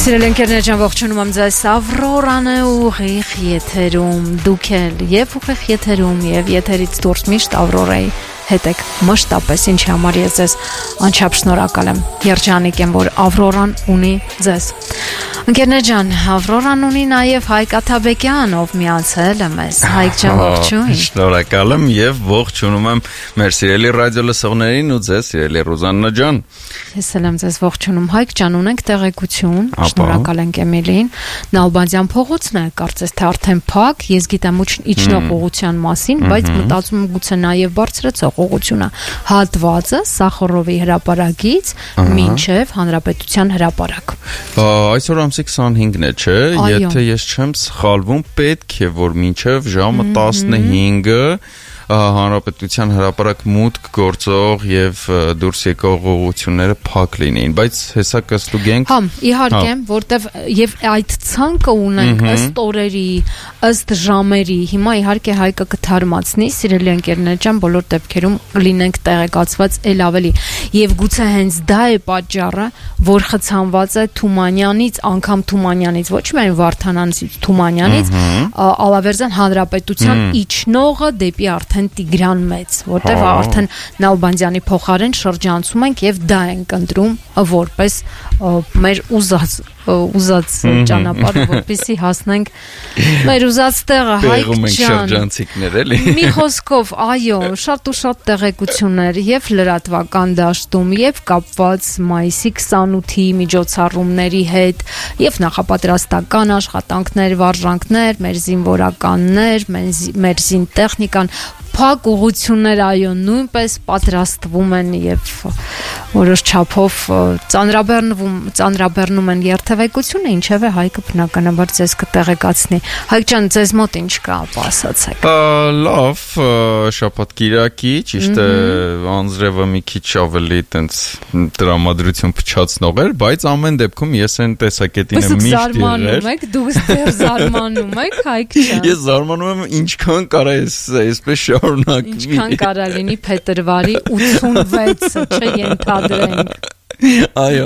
Սիրելի ընկերներ ջան, ողջունում եմ ձեզ։ Ավրորան է ուղիղ եթերում, դուք էլ եւ ուղիղ եթերում եւ եթերից դուրս միշտ Ավրորայի հետ եք մշտապես, ինչի համար ես ձեզ անչափ շնորհակալ եմ։ Երջանիկ եմ, որ Ավրորան ունի ձեզ։ Ընկերներ ջան, Ավրորան ունի նաեւ Հայկ Աթաբեկյան, ով միացել է մեզ։ Հայկ ջան, ողջույն։ Շնորհակալ եմ եւ ողջունում եմ մեր սիրելի ռադիո լսողներին ու ձեզ, սիրելի Ռուզաննա ջան։ Ես եմ ձեզ ողջունում, Հայկ ջան, ունենք տեղեկություն, շնորհակալ ենք Էմիլին։ Նալբանդյան փողոցն է, կարծես թե արդեն փակ, ես գիտեմ իջնող ուղղության մասին, բայց մտածում եմ գուցե նաև բարձրացող ուղղությունը հատվածը Սախարովի հրապարակից մինչև Հանրապետության հրապարակ։ Այսօր ամսի 25-ն է, չէ՞, եթե ես չեմ սխալվում, պետք է որ մինչև ժամը 15-ը Հանրապետության հրապարակ մուտք գործող եւ դուրս եկող ուղղությունները փակ լինեին, բայց հեսա կստուգենք։ Հա, իհարկե, որտեվ եւ այդ ցանկը ունենք ըստ օրերի, ըստ ժամերի։ Հիմա իհարկե Հայկը կթարմացնի, սիրելի ընկերներ ջան, բոլոր դեպքերում կլինենք տեղեկացված ել ավելի։ Եվ գուցե հենց դա է պատճառը, որ խցանված է Թումանյանից, անգամ Թումանյանից, ոչ միայն Վարդանանից, Թումանյանից, Ալավերդյան Հանրապետության իջնողը դեպի արդեն Տիգրան մեծ, որտեղ արդեն Նալբանդյանի փոխարեն շրջանցում ենք եւ դա ենք ընտրում որպես մեր ուզած ճանապարհը, որպեսզի հասնենք մեր ուզած տեղը։ Հայկ ջան, շրջանցիկներ էլի։ Մի խոսքով, այո, շատ ու շատ տեղեկություններ եւ լրատվական դաշտում եւ կապված մայիսի 28-ի միջոցառումների հետ եւ նախապատրաստական աշխատանքներ, վարժանքներ, մեր զինվորականներ, մեր զինտեխնիկան փակ ուղղություններ, այո, նույնպես պատրաստվում են եւ որոշ չափով ծանրաբեռնում են երթևեկությունը, ինչևէ Հայկը բնականաբար ձեզ կտեղեկացնի։ Հայկ ջան, ձեզ մոտ ինչ կա, ասացեք։ Լավ, շաբաթ-կիրակի, ճիշտ է, անձրևը մի քիչ ավելի տենց տրամադրություն փչացնող էր, բայց ամեն դեպքում ես այն տեսակետին եմ միշտ եղել։ Դուք դեռ զարմանում եք, Հայկ ջան։ Ես զարմանում եմ ինչքան կարա այսպես շարունակվի։ Ինչքան կարա լինի փետրվարի 86-ը, չէ, ենթադրենք։ Այո,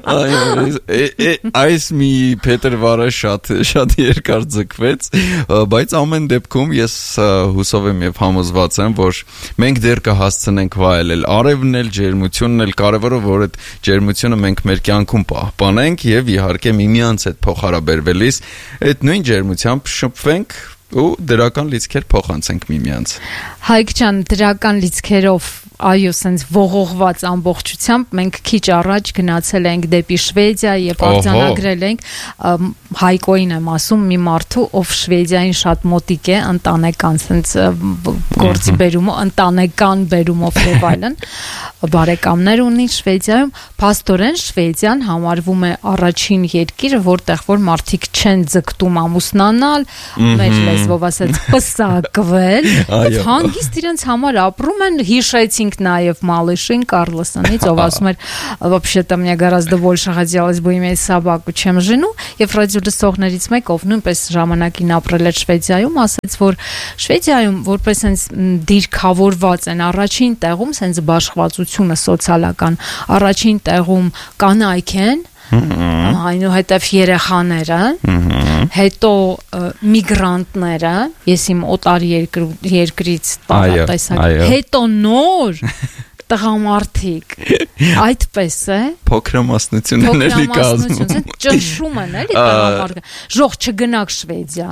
այս մի փետրվարը շատ երկար ձգվեց, բայց ամեն դեպքում ես հուսով եմ եւ համոզված եմ, որ մենք դեռ կհասցնենք վայելել արևն էլ, ջերմությունն էլ, կարևորը որ այդ ջերմությունը մենք մեր կյանքում պահպանենք եւ իհարկե միմյանց հետ փոխհարաբերվելիս այդ նույն ջերմությամբ շփվենք ու դրական լիցքեր փոխանցենք միմյանց։ Հայկ ջան, դրական լիցքերով, այո, սենց ողողված ամբողջությամբ մենք քիչ առաջ գնացել ենք դեպի Շվեդիա եւ արձանագրել ենք Հայկոին եմ ասում, մի մարդու, ով Շվեդիային շատ մոտիկ է, ընտանեկան սենց գործի բերումով, ընտանեկան բերումով եւ այլն, բարեկամներ ունի Շվեդիայում, փաստորեն Շվեդիան համարվում է առաջին երկիրը, որտեղ որ մարդիկ չեն ձգտում ամուսնանալ, մեր լեզվով ասած պսակվել, եւ հանգիստ իրենց համար ապրում են, հիշեցինք նաեւ Մալышին Կарлսոնից, ով ասում էր, вообще-то мне гораздо больше хотелось бы иметь собаку, чем жену, եւ ռադիոլսողներից մեկ, ով նույնպես ժամանակին ապրել էր Շվեդիայում, ասաց, որ Շվեդիայում որպես հենց դիրքավորված են առաջին տեղում հենց բաշխվածությունը սոցիալական, առաջին տեղում կանայք են, այնուհետև երեխաները, հետո միգրանտները, ես իմ օտար երկրից տեսակ, հետո նոր տղամարդիկ, այդպես է, փոքրամասնություն են էլի կազմում, ճնշում են էլի տղամարդը, ժող չգնաք Շվեդիա,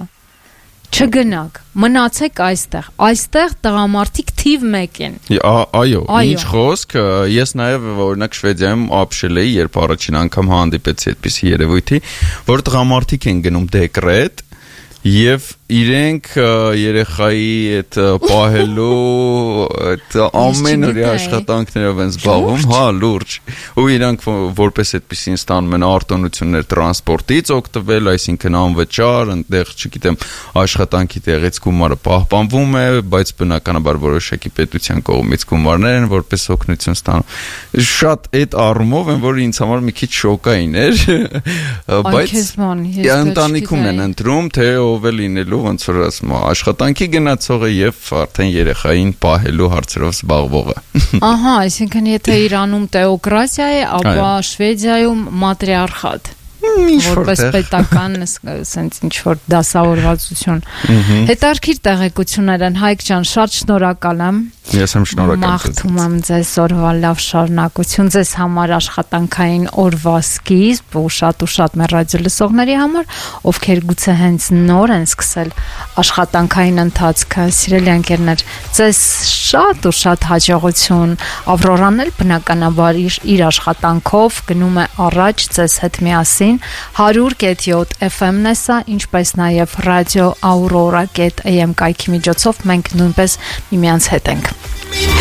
չգնաք, մնացեք այստեղ տղամարդիկ թիվ 1 են։ Այո, ինչ խոսք, ես նաև օրինակ Շվեդիայում ապրել էի, երբ առաջին անգամ հանդիպեցի այդպիսի երևույթի, որ տղամարդիկ են գնում դեկրետ եւ իրենք երեխայի այդ պահելու այդ ամենօրյա աշխատանքներով են զբաղվում, հա, լուրջ, ու իրանք որպես այդպեսին ստանում են արտոնություններ տրանսպորտից օգտվել, այսինքն անվճար, այնտեղ, չգիտեմ, աշխատանքի տեղից գումարը պահպանվում է, բայց բնականաբար որոշակի պետության կողմից գումարներ են որպես օգնություն ստանում։ Շատ այդ առումով են, որ ինձ համար մի քիչ շոկային էր, բայց ընտանիքում են ընտրում, թե ով է լինելու ոնց որ ասում աշխատանքի գնացողը եւ արդեն երեխային պահելու հարցերով զբաղվողը։ Ահա, այսինքն եթե Իրանում թեոկրատիա է, ապա Շվեդիայում մատրիարխատ։ որպես պետական ասենց ինչ որ դասավորվածություն։ Հետարքիր տեղեկություններ են, Հայկ ջան, շատ շնորհակալ եմ։ Ես եմ շնորհակալ։ Մաղթում եմ ձեզ օրվա լավ շարունակություն, ձեզ համար աշխատանքային օրվա սկիզբ ու շատ մեր ռադիո լսողների համար, ովքեր գուցե հենց նոր են սկսել աշխատանքային ընթացքը, սիրելի ընկերներ, ձեզ շատ հաջողություն։ Ավրորան էլ բնականաբար իր աշխատանքով գնում է առաջ ձեզ հետ միասին 100.7 FM-ն է սա, ինչպես նաև ռադիո Aurora.am կայքի միջոցով մենք նույնպես միմյանց հետ ենք։